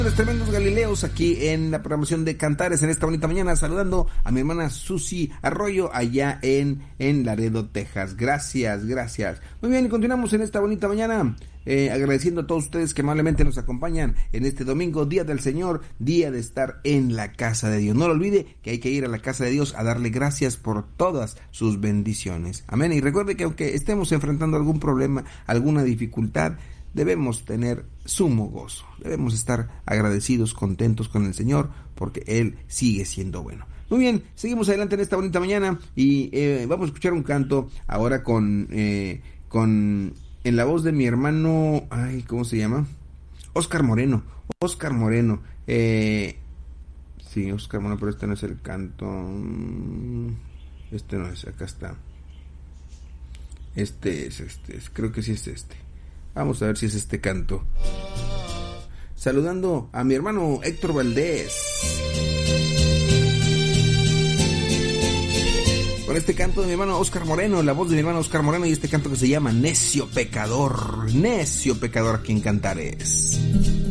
Tremendos Galileos aquí en la programación de Cantares en esta bonita mañana, saludando a mi hermana Susi Arroyo allá en Laredo, Texas. Gracias. Muy bien, y continuamos en esta bonita mañana agradeciendo a todos ustedes que amablemente nos acompañan en este domingo, Día del Señor, día de estar en la casa de Dios. No lo olvide que hay que ir a la casa de Dios a darle gracias por todas sus bendiciones. Amén. Y recuerde que aunque estemos enfrentando algún problema, alguna dificultad, debemos tener sumo gozo, debemos estar agradecidos, contentos con el Señor, porque Él sigue siendo bueno. Muy bien, seguimos adelante en esta bonita mañana y vamos a escuchar un canto ahora con en la voz de mi hermano, ¿cómo se llama? Oscar Moreno. Sí, Oscar Moreno, pero este no es el canto. Este no es, acá está. Creo que sí es este. Vamos a ver si es este canto. Saludando a mi hermano Héctor Valdés. Con este canto de mi hermano Oscar Moreno, la voz de mi hermano Oscar Moreno, y este canto que se llama Necio Pecador aquí en Cantares.